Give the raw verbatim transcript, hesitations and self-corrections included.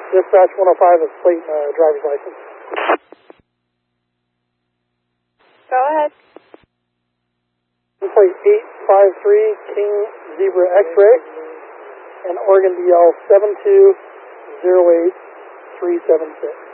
Dispatch one oh five is plate uh, driver's license. Go ahead. Plate eight five three King Zebra X-Ray and Oregon D L seven two zero eight three seven six.